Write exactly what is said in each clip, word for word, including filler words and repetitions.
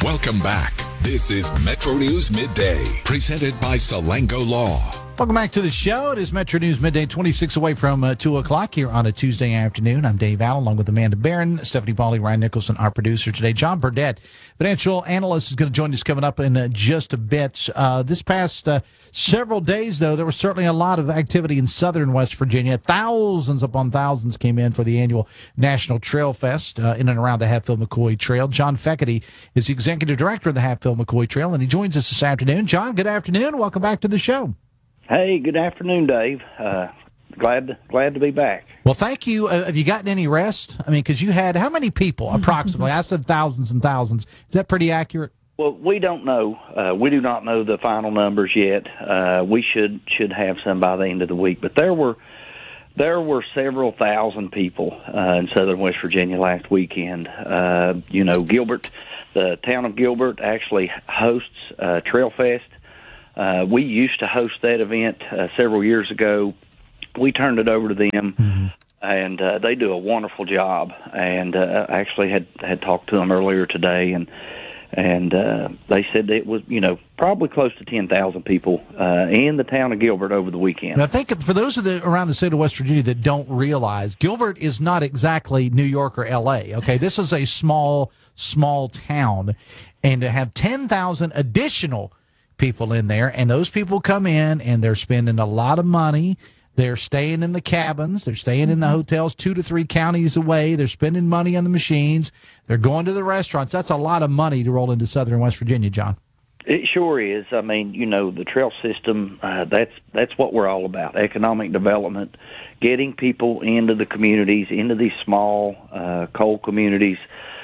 Welcome back. This is Metro News Midday, presented by Salango Law. Welcome back to the show. It is Metro News Midday, twenty-six away from uh, two o'clock here on a Tuesday afternoon. I'm Dave Allen, along with Amanda Barron, Stephanie Pauly, Ryan Nicholson, our producer today. John Burdett, financial analyst, is going to join us coming up in uh, just a bit. Uh, this past uh, several days, though, there was certainly a lot of activity in southern West Virginia. Thousands upon thousands came in for the annual National Trail Fest uh, in and around the Hatfield-McCoy Trail. John Feckety is the executive director of the Hatfield-McCoy Trail, and he joins us this afternoon. John, good afternoon. Welcome back to the show. Hey, good afternoon, Dave. Uh, glad to, glad to be back. Well, thank you. Uh, have you gotten any rest? I mean, because you had how many people approximately? I said thousands and thousands. Is that pretty accurate? Well, we don't know. Uh, we do not know the final numbers yet. Uh, we should should have some by the end of the week. But there were there were several thousand people uh, in southern West Virginia last weekend. Uh, you know, Gilbert, the town of Gilbert, actually hosts uh, Trail Fest. Uh, we used to host that event uh, several years ago. We turned it over to them, mm-hmm. and uh, they do a wonderful job. And uh, I actually had, had talked to them earlier today, and and uh, they said that it was, you know, probably close to ten thousand people uh, in the town of Gilbert over the weekend. And I think for those of the around the state of West Virginia that don't realize, Gilbert is not exactly New York or L A, okay? This is a small, small town, and to have ten thousand additional people in there, and those people come in and they're spending a lot of money. They're staying in the cabins, they're staying in the hotels two to three counties away, they're spending money on the machines, they're going to the restaurants. That's a lot of money to roll into southern West Virginia, John. It sure is. I mean, you know, the trail system, uh, that's that's what we're all about, economic development, getting people into the communities, into these small uh, coal communities,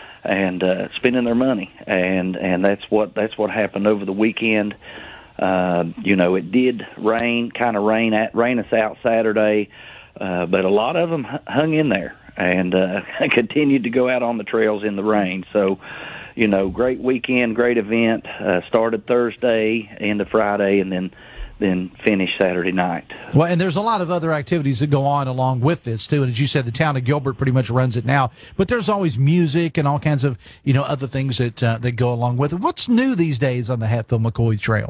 and uh, spending their money, and and that's what that's what happened over the weekend. Uh, you know, it did rain, kind of rain at rain us out Saturday, uh, but a lot of them hung in there and uh, continued to go out on the trails in the rain. So, you know, great weekend, great event. Uh, started Thursday into Friday, and then. then finish Saturday night. Well, and there's a lot of other activities that go on along with this, too. And as you said, the town of Gilbert pretty much runs it now. But there's always music and all kinds of, you know, other things that uh, that go along with it. What's new these days on the Hatfield-McCoy Trail?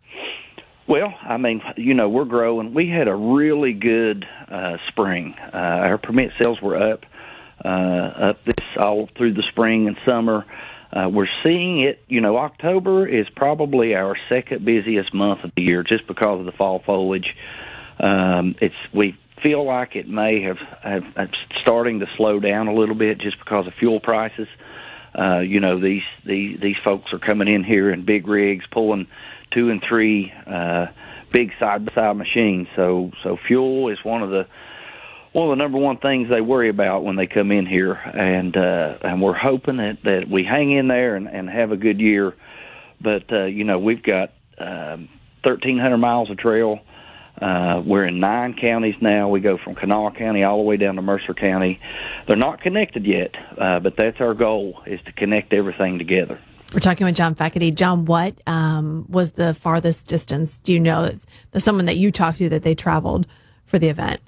Well, I mean, you know, we're growing. We had a really good uh, spring. Uh, our permit sales were up, uh, up this all through the spring and summer. Uh, we're seeing it, you know, October is probably our second busiest month of the year just because of the fall foliage. Um, it's we feel like it may have, have, have starting to slow down a little bit just because of fuel prices. Uh, you know, these, these these folks are coming in here in big rigs, pulling two and three uh, big side-by-side machines. So so fuel is one of the One of the number one things they worry about when they come in here, and uh, and we're hoping that, that we hang in there and, and have a good year. But, uh, you know, we've got um, thirteen hundred miles of trail. Uh, we're in nine counties now. We go from Kanawha County all the way down to Mercer County. They're not connected yet, uh, but that's our goal, is to connect everything together. We're talking with John Feckety. John, what um, was the farthest distance? Do you know the someone that you talked to that they traveled for the event?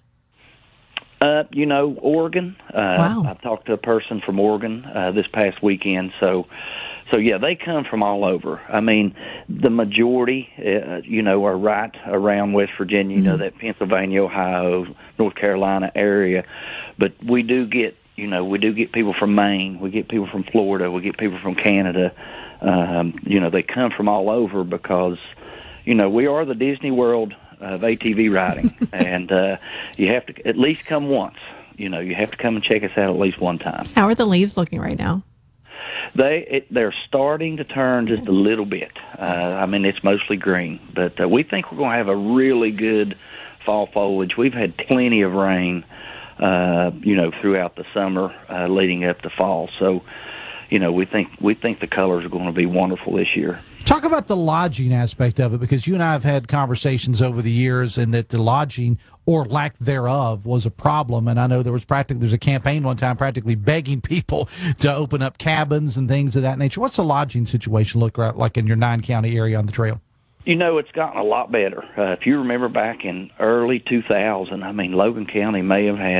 Uh, you know, Oregon. Uh, wow. I've talked to a person from Oregon uh, this past weekend. So, so yeah, they come from all over. I mean, the majority, uh, you know, are right around West Virginia, you mm-hmm. know, that Pennsylvania, Ohio, North Carolina area. But we do get, you know, we do get people from Maine. We get people from Florida. We get people from Canada. Um, you know, they come from all over because, you know, we are the Disney World of A T V riding, and uh, you have to at least come once. You know, you have to come and check us out at least one time. How are the leaves looking right now? They it, they're starting to turn just a little bit. Uh, I mean, it's mostly green, but uh, we think we're going to have a really good fall foliage. We've had plenty of rain, uh, you know, throughout the summer uh, leading up to fall. So, you know, we think we think the colors are going to be wonderful this year. Talk about the lodging aspect of it, because you and I have had conversations over the years, and that the lodging or lack thereof was a problem. And I know there was practically there's a campaign one time practically begging people to open up cabins and things of that nature. What's the lodging situation look like in your nine county area on the trail? You know, it's gotten a lot better. Uh, if you remember back in early two thousand, I mean, Logan County may have had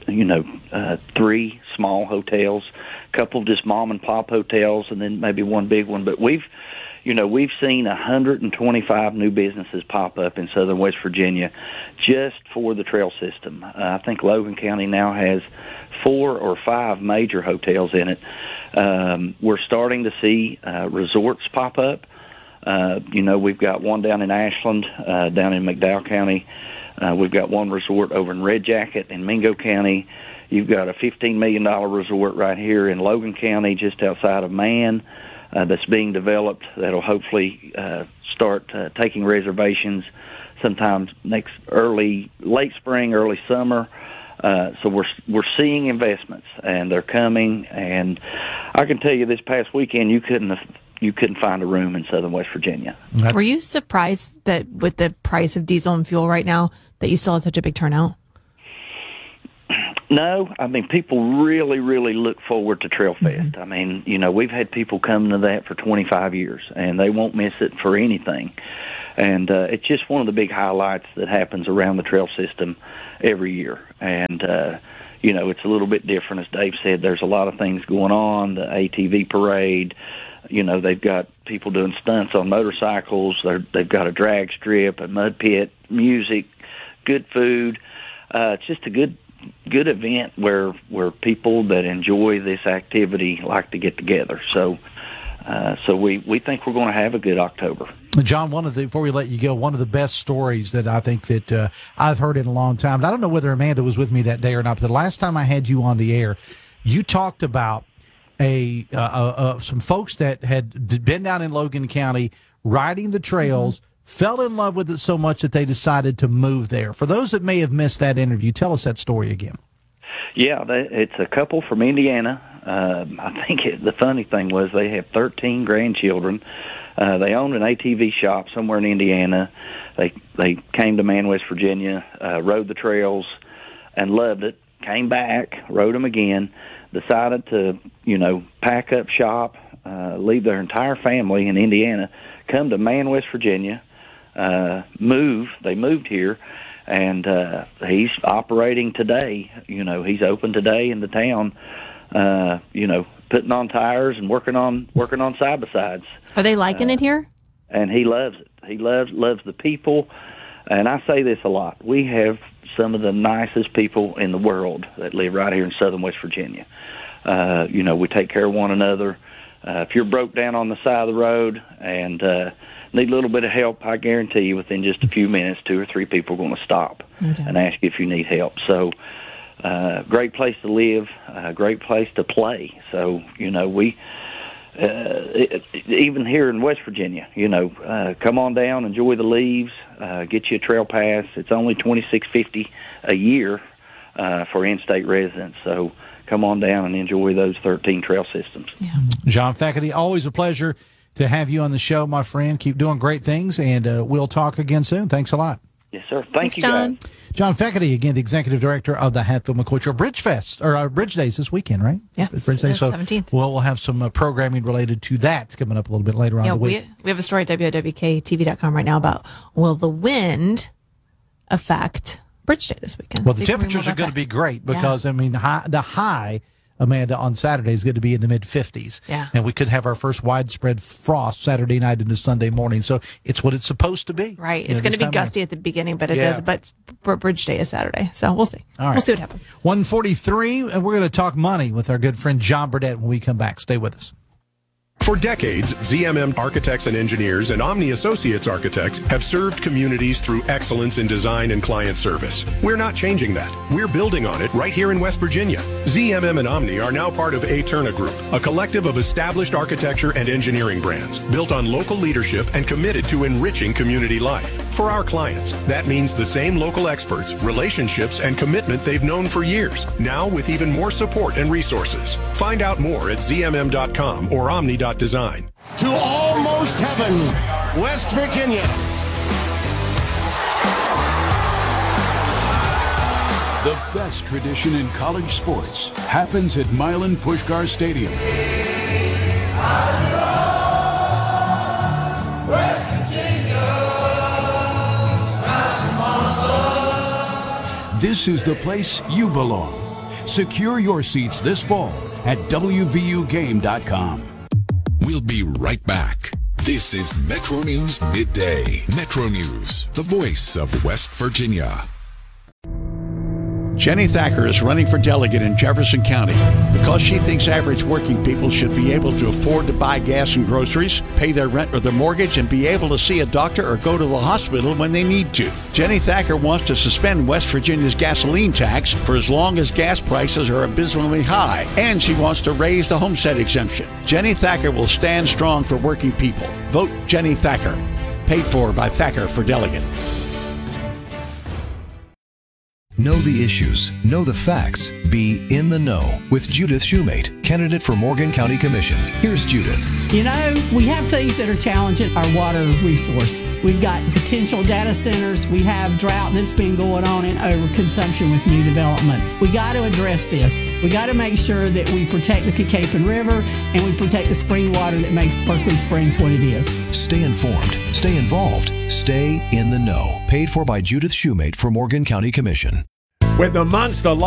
you know, uh, three small hotels, a couple of just mom and pop hotels, and then maybe one big one. But we've, you know, we've seen one hundred twenty-five new businesses pop up in southern West Virginia just for the trail system. Uh, I think Logan County now has four or five major hotels in it. Um, we're starting to see uh, resorts pop up. Uh, you know, we've got one down in Ashland, uh, down in McDowell County. Uh, we've got one resort over in Red Jacket in Mingo County. You've got a fifteen million dollars resort right here in Logan County, just outside of Man, uh, that's being developed. That'll hopefully uh, start uh, taking reservations sometime next early, late spring, early summer. Uh, so we're we're seeing investments, and they're coming. And I can tell you, this past weekend, you couldn't have, you couldn't find a room in southern West Virginia. That's... Were you surprised that with the price of diesel and fuel right now that you still had such a big turnout? No, I mean, people really, really look forward to Trail Fest. Mm-hmm. I mean, you know, we've had people come to that for twenty-five years, and they won't miss it for anything. And uh, it's just one of the big highlights that happens around the trail system every year. And, uh, you know, it's a little bit different. As Dave said, there's a lot of things going on, the A T V parade. You know, they've got people doing stunts on motorcycles. They're, they've got a drag strip, a mud pit, music, good food. Uh, it's just a good good event where where people that enjoy this activity like to get together. So uh, so we, we think we're going to have a good October. John, one of the, before we let you go, one of the best stories that I think that uh, I've heard in a long time, and I don't know whether Amanda was with me that day or not, but the last time I had you on the air, you talked about a uh, uh, uh, some folks that had been down in Logan County riding the trails, mm-hmm. fell in love with it so much that they decided to move there. For those that may have missed that interview, tell us that story again. Yeah, they, it's a couple from Indiana. Uh, I think it, the funny thing was they have thirteen grandchildren. Uh, they owned an A T V shop somewhere in Indiana. They they came to Man, West Virginia, uh, rode the trails, and loved it. Came back, rode them again. Decided to, you know, pack up shop, uh, leave their entire family in Indiana, come to Man, West Virginia, uh, move. They moved here, and uh, he's operating today. You know, he's open today in the town. Uh, you know, putting on tires and working on working on side by sides. Are they liking uh, it here? And he loves it. He loves loves the people. And I say this a lot. We have some of the nicest people in the world that live right here in southern West Virginia. Uh, you know, we take care of one another. Uh, if you're broke down on the side of the road and uh, need a little bit of help, I guarantee you within just a few minutes, two or three people are going to stop okay. and ask you if you need help. So, uh, great place to live, uh, great place to play. So, you know, we, uh, it, even here in West Virginia, you know, uh, come on down, enjoy the leaves, uh, get you a trail pass. It's only twenty-six fifty a year uh, for in-state residents. So, come on down and enjoy those thirteen trail systems. Yeah. John Feckety, always a pleasure to have you on the show, my friend. Keep doing great things, and uh, we'll talk again soon. Thanks a lot. Yes, sir. Thank Thanks, you, John. guys. John Feckety, again, the executive director of the Hatfield-McCoy Trail Bridge Fest, or uh, Bridge Days this weekend, right? Yeah, Bridge Days. So seventeenth. We'll, we'll have some uh, programming related to that coming up a little bit later on yeah, in the week. We, we have a story at W O W K T V dot com right now about will the wind affect Bridge Day this weekend? Well, the so temperatures are going to be great because, yeah. I mean, high, the high, Amanda, on Saturday is going to be in the mid-fifties. Yeah. And we could have our first widespread frost Saturday night into Sunday morning. So it's what it's supposed to be. Right. It's going to be gusty at the beginning, but it yeah. does. But Bridge Day is Saturday. So we'll see. All right. We'll see what happens. one forty-three, and we're going to talk money with our good friend John Burdett when we come back. Stay with us. For decades, Z M M Architects and Engineers and Omni Associates Architects have served communities through excellence in design and client service. We're not changing that. We're building on it right here in West Virginia. Z M M and Omni are now part of Aeterna Group, a collective of established architecture and engineering brands built on local leadership and committed to enriching community life. For our clients, that means the same local experts, relationships, and commitment they've known for years, now with even more support and resources. Find out more at Z M M dot com or omni dot design. To almost heaven, West Virginia. The best tradition in college sports happens at Milan Puskar Stadium. West Virginia. This is the place you belong. Secure your seats this fall at W V U game dot com. We'll be right back. This is Metro News Midday. Metro News, the voice of West Virginia. Jenny Thacker is running for delegate in Jefferson County because she thinks average working people should be able to afford to buy gas and groceries, pay their rent or their mortgage, and be able to see a doctor or go to the hospital when they need to. Jenny Thacker wants to suspend West Virginia's gasoline tax for as long as gas prices are abysmally high, and she wants to raise the homestead exemption. Jenny Thacker will stand strong for working people. Vote Jenny Thacker. Paid for by Thacker for Delegate. Know the issues, know the facts, be in the know with Judith Shoemate, candidate for Morgan County Commission. Here's Judith. You know, we have things that are challenging our water resource. We've got potential data centers. We have drought that's been going on and overconsumption with new development. We got to address this. We got to make sure that we protect the Cacapon River and we protect the spring water that makes Berkeley Springs what it is. Stay informed, stay involved, stay in the know. Paid for by Judith Shoemate for Morgan County Commission. With the monster